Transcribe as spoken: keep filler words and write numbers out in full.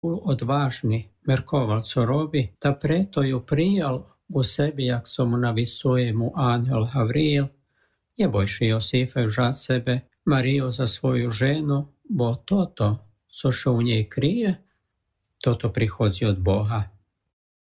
odvážny, merkoval, co robi, ta preto ju prijal u sebi, jak so mu navisuje mu anjel Havril. Nebojši Josife vžať sebe Mariju za svoju ženu, bo toto, co še u njej krije, toto prichodzi od Boha.